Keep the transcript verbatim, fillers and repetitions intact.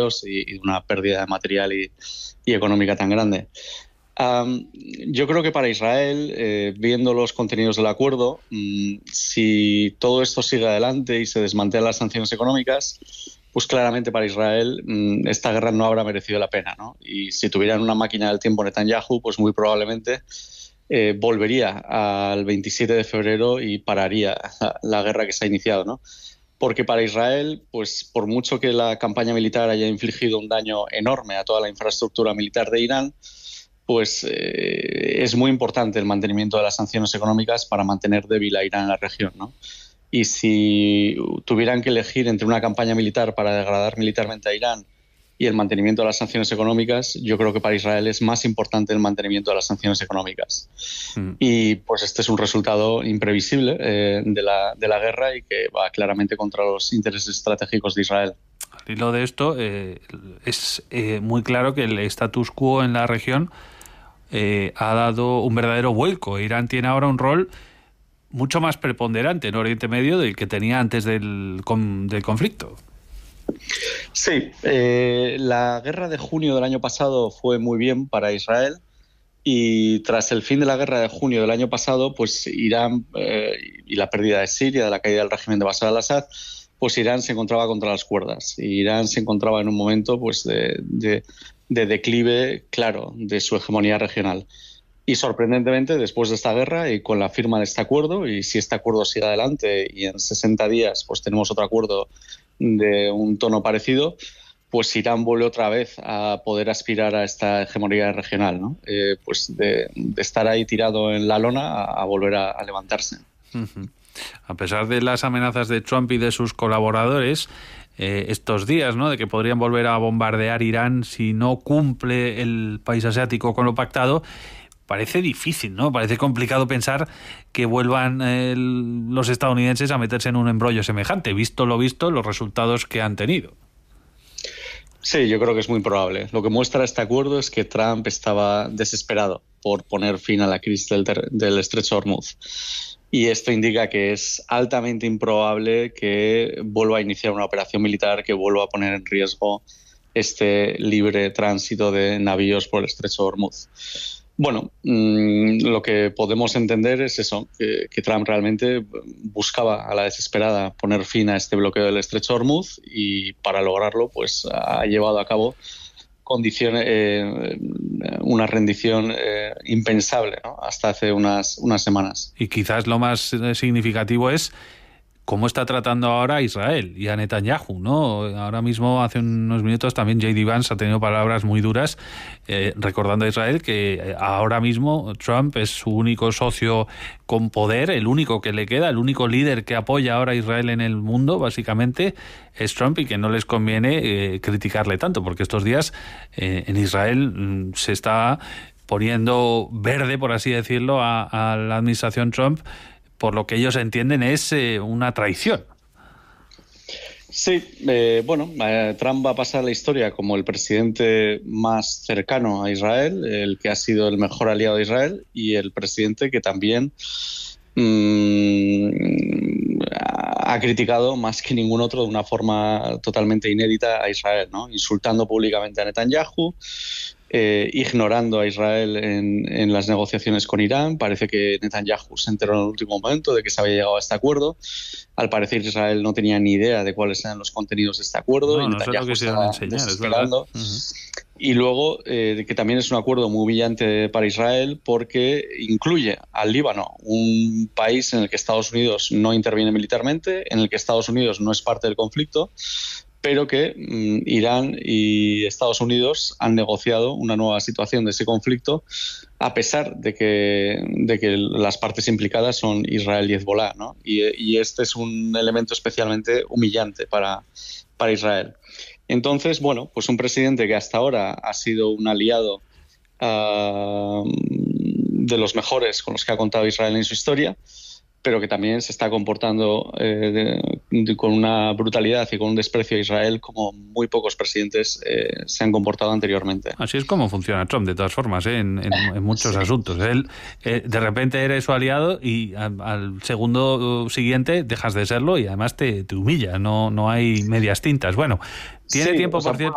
bombardeos y, y una pérdida de material y, y económica tan grande. Um, yo creo que para Israel, eh, viendo los contenidos del acuerdo, um, si todo esto sigue adelante y se desmantelan las sanciones económicas, pues claramente para Israel um, esta guerra no habrá merecido la pena, ¿no? Y si tuvieran una máquina del tiempo Netanyahu, pues muy probablemente eh, volvería al veintisiete de febrero y pararía la, la guerra que se ha iniciado, ¿no? Porque para Israel, pues por mucho que la campaña militar haya infligido un daño enorme a toda la infraestructura militar de Irán, pues eh, es muy importante el mantenimiento de las sanciones económicas para mantener débil a Irán en la región, ¿no? Y si tuvieran que elegir entre una campaña militar para degradar militarmente a Irán y el mantenimiento de las sanciones económicas, yo creo que para Israel es más importante el mantenimiento de las sanciones económicas. Mm. Y pues este es un resultado imprevisible eh, de, la, de la guerra y que va claramente contra los intereses estratégicos de Israel. Al hilo de esto, eh, es eh, muy claro que el status quo en la región Eh, ha dado un verdadero vuelco. Irán tiene ahora un rol mucho más preponderante en Oriente Medio del que tenía antes del, con, del conflicto. Sí, eh, la guerra de junio del año pasado fue muy bien para Israel y tras el fin de la guerra de junio del año pasado, pues Irán eh, y la pérdida de Siria, de la caída del régimen de Bashar al-Assad, pues Irán se encontraba contra las cuerdas. Y Irán se encontraba en un momento pues de, de de declive claro de su hegemonía regional. Y sorprendentemente, después de esta guerra y con la firma de este acuerdo, y si este acuerdo sigue adelante y en sesenta días pues tenemos otro acuerdo de un tono parecido, pues Irán vuelve otra vez a poder aspirar a esta hegemonía regional, ¿no? Eh, pues de, de estar ahí tirado en la lona a, a volver a, a levantarse. Uh-huh. A pesar de las amenazas de Trump y de sus colaboradores, Eh, estos días, ¿no?, de que podrían volver a bombardear Irán si no cumple el país asiático con lo pactado, parece difícil, ¿no? Parece complicado pensar que vuelvan eh, los estadounidenses a meterse en un embrollo semejante, visto lo visto, los resultados que han tenido. Sí, yo creo que es muy probable. Lo que muestra este acuerdo es que Trump estaba desesperado por poner fin a la crisis del, ter- del estrecho Hormuz. Y esto indica que es altamente improbable que vuelva a iniciar una operación militar que vuelva a poner en riesgo este libre tránsito de navíos por el estrecho de Hormuz. Bueno, mmm, lo que podemos entender es eso, que, que Trump realmente buscaba a la desesperada poner fin a este bloqueo del estrecho de Hormuz y para lograrlo pues ha llevado a cabo condiciones, eh, una rendición eh, impensable, ¿no?, hasta hace unas, unas semanas. Y quizás lo más significativo es cómo está tratando ahora a Israel y a Netanyahu, ¿no? Ahora mismo, hace unos minutos, también J D Vance ha tenido palabras muy duras eh, recordando a Israel que ahora mismo Trump es su único socio con poder, el único que le queda, el único líder que apoya ahora a Israel en el mundo, básicamente, es Trump, y que no les conviene eh, criticarle tanto, porque estos días eh, en Israel mm, se está poniendo verde, por así decirlo, a, a la administración Trump, por lo que ellos entienden es eh, una traición. Sí, eh, bueno, eh, Trump va a pasar a la historia como el presidente más cercano a Israel, el que ha sido el mejor aliado de Israel y el presidente que también mmm, ha criticado más que ningún otro de una forma totalmente inédita a Israel, ¿no? Insultando públicamente a Netanyahu, Eh, ignorando a Israel en, en las negociaciones con Irán. Parece que Netanyahu se enteró en el último momento de que se había llegado a este acuerdo. Al parecer Israel no tenía ni idea de cuáles eran los contenidos de este acuerdo. No, y no Netanyahu sé lo que estaba enseñar, desesperando. Es uh-huh. Y luego eh, que también es un acuerdo muy humillante para Israel porque incluye al Líbano, un país en el que Estados Unidos no interviene militarmente, en el que Estados Unidos no es parte del conflicto, pero que mmm, Irán y Estados Unidos han negociado una nueva situación de ese conflicto, a pesar de que, de que las partes implicadas son Israel y Hezbolá, ¿no? Y, y este es un elemento especialmente humillante para, para Israel. Entonces, bueno, pues un presidente que hasta ahora ha sido un aliado uh, de los mejores con los que ha contado Israel en su historia, pero que también se está comportando eh, de, de, con una brutalidad y con un desprecio a Israel como muy pocos presidentes eh, se han comportado anteriormente. Así es como funciona Trump, de todas formas, ¿eh? en, en, en muchos sí. asuntos. Él eh, de repente eres su aliado y al, al segundo siguiente dejas de serlo y además te, te humilla, no, no hay medias tintas. Bueno, tiene sí, tiempo, o sea, por cierto...